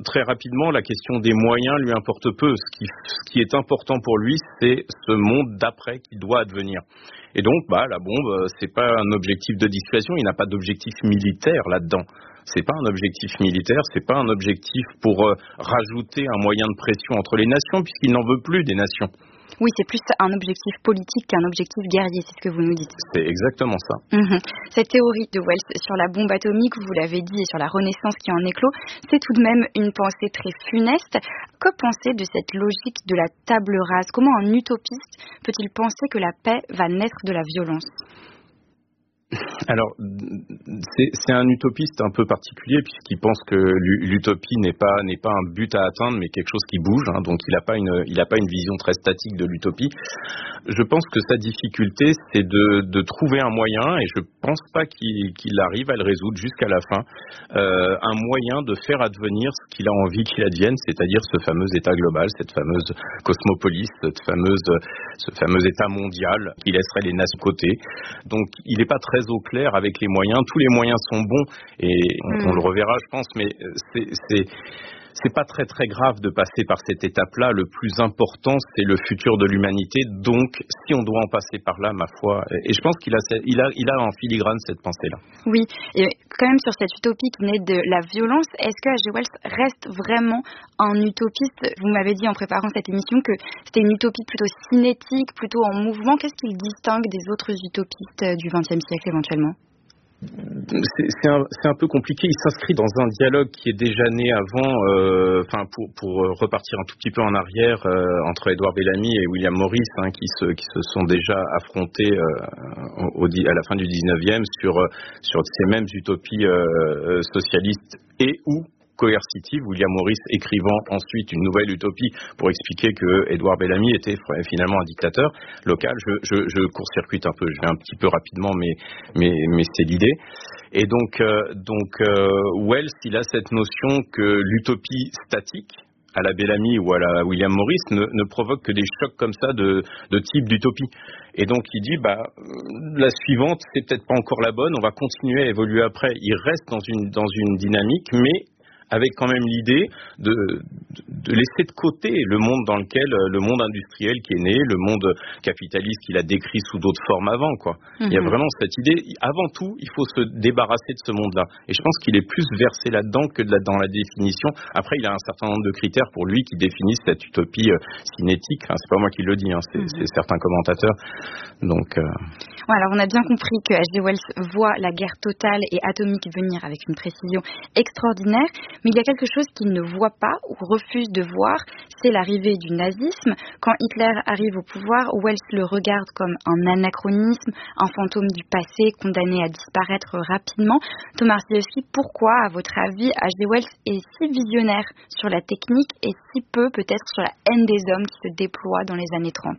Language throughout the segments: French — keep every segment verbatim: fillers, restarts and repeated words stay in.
très rapidement, la question des moyens lui importe peu. Ce qui, ce qui est important pour lui, c'est ce monde d'après qui doit advenir. Et donc, bah, la bombe, c'est pas un objectif de dissuasion, il n'a pas d'objectif militaire là-dedans. C'est pas un objectif militaire, c'est pas un objectif pour euh, rajouter un moyen de pression entre les nations, puisqu'il n'en veut plus des nations. Oui, c'est plus un objectif politique qu'un objectif guerrier, c'est ce que vous nous dites. C'est exactement ça. Mmh. Cette théorie de Wells sur la bombe atomique, vous l'avez dit, et sur la renaissance qui en éclot, c'est tout de même une pensée très funeste. Que penser de cette logique de la table rase ? Comment un utopiste peut-il penser que la paix va naître de la violence ? Alors, c'est, c'est un utopiste un peu particulier puisqu'il pense que l'utopie n'est pas n'est pas un but à atteindre, mais quelque chose qui bouge. Hein, donc, il n'a pas une il a pas une vision très statique de l'utopie. Je pense que sa difficulté, c'est de, de trouver un moyen, et je pense pas qu'il, qu'il arrive à le résoudre jusqu'à la fin, euh, un moyen de faire advenir ce qu'il a envie qu'il advienne, c'est-à-dire ce fameux État global, cette fameuse cosmopolis, cette fameuse ce fameux État mondial qui laisserait les nations de côté. Donc, il n'est pas très au clair avec les moyens. Tous les moyens sont bons et on, mmh. on le reverra, je pense, mais c'est, c'est, c'est pas très très grave de passer par cette étape-là. Le plus important, c'est le futur de l'humanité. Donc, si on doit en passer par là, ma foi, et je pense qu'il a, il a, il a en filigrane cette pensée-là. Oui, et quand même sur cette utopie qui naît de la violence, est-ce que H G Wells reste vraiment un utopiste ? Vous m'avez dit en préparant cette émission que c'était une utopie plutôt cinétique, plutôt en mouvement. Qu'est-ce qui le distingue des autres utopistes du vingtième siècle éventuellement ? C'est, c'est, un, c'est un peu compliqué. Il s'inscrit dans un dialogue qui est déjà né avant, euh, enfin pour, pour repartir un tout petit peu en arrière, euh, entre Édouard Bellamy et William Morris, hein, qui se qui se sont déjà affrontés euh, au, à la fin du dix-neuvième sur sur ces mêmes utopies euh, socialistes et ou coercitive, William Morris écrivant ensuite une nouvelle utopie pour expliquer que Édouard Bellamy était finalement un dictateur local. Je, je, je court-circuite un peu, je vais un petit peu rapidement, mais, mais, mais c'est l'idée. Et donc, euh, donc euh, Wells, il a cette notion que l'utopie statique, à la Bellamy ou à la William Morris, ne, ne provoque que des chocs comme ça de, de type d'utopie. Et donc il dit, bah, la suivante, c'est peut-être pas encore la bonne, on va continuer à évoluer après. Il reste dans une, dans une dynamique, mais avec quand même l'idée de, de laisser de côté le monde dans lequel, le monde industriel qui est né, le monde capitaliste qu'il a décrit sous d'autres formes avant, quoi. Mm-hmm. Il y a vraiment cette idée, avant tout, il faut se débarrasser de ce monde-là. Et je pense qu'il est plus versé là-dedans que de la, dans la définition. Après, il a un certain nombre de critères pour lui qui définissent cette utopie euh, cinétique. Enfin, c'est pas moi qui le dis, hein, c'est, mm-hmm. c'est certains commentateurs. Donc, euh... ouais, alors on a bien compris que H G Wells voit la guerre totale et atomique venir avec une précision extraordinaire. Mais il y a quelque chose qu'il ne voit pas ou refuse de voir, c'est l'arrivée du nazisme. Quand Hitler arrive au pouvoir, Wells le regarde comme un anachronisme, un fantôme du passé condamné à disparaître rapidement. Thomas Arcilewski, pourquoi, à votre avis, H G Wells est si visionnaire sur la technique et si peu peut-être sur la haine des hommes qui se déploie dans les années trente ?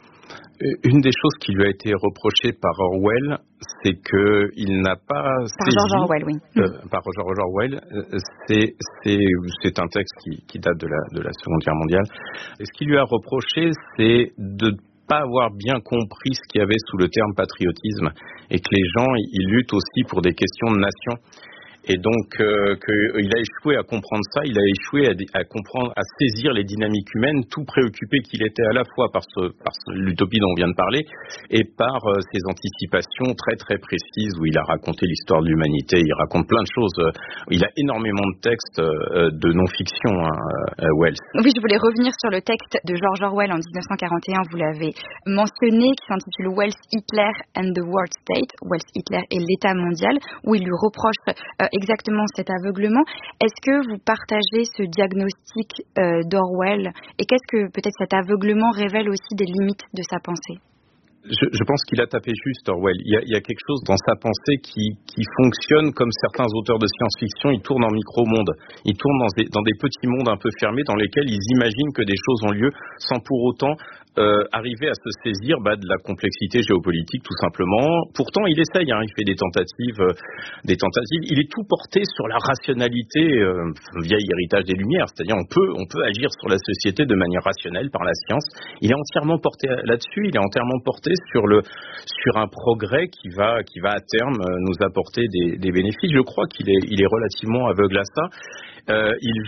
Une des choses qui lui a été reprochée par Orwell, c'est qu'il n'a pas par saisi... George Orwell, oui. Euh, par George Orwell, c'est, c'est, c'est un texte qui, qui date de la, de la Seconde Guerre mondiale. Et ce qu'il lui a reproché, c'est de ne pas avoir bien compris ce qu'il y avait sous le terme patriotisme, et que les gens, ils luttent aussi pour des questions de nation. Et donc, euh, qu'il a échoué à comprendre ça, il a échoué à, à comprendre, à saisir les dynamiques humaines, tout préoccupé qu'il était à la fois par, ce, par ce, l'utopie dont on vient de parler et par euh, ses anticipations très très précises où il a raconté l'histoire de l'humanité, il raconte plein de choses. Euh, il a énormément de textes euh, de non-fiction, hein, euh, Wells. Oui, je voulais revenir sur le texte de George Orwell en dix-neuf cent quarante et un, vous l'avez mentionné, qui s'intitule Wells, Hitler and the World State, Wells, Hitler et l'État mondial, où il lui reproche euh, exactement cet aveuglement. Est-ce que vous partagez ce diagnostic euh, d'Orwell et qu'est-ce que peut-être cet aveuglement révèle aussi des limites de sa pensée ? Je, je pense qu'il a tapé juste, Orwell. Il y a, il y a quelque chose dans sa pensée qui, qui fonctionne comme certains auteurs de science-fiction. Ils tournent en micro-mondes. Ils tournent dans des, dans des petits mondes un peu fermés dans lesquels ils imaginent que des choses ont lieu sans pour autant euh, arriver à se saisir bah, de la complexité géopolitique, tout simplement. Pourtant, il essaye. Hein, il fait des tentatives, euh, des tentatives. Il est tout porté sur la rationalité, euh, vieil héritage des Lumières. C'est-à-dire, on peut, on peut agir sur la société de manière rationnelle par la science. Il est entièrement porté là-dessus. Il est entièrement porté sur le sur un progrès qui va qui va à terme nous apporter des, des bénéfices. Je crois qu'il est il est relativement aveugle à ça. Euh, il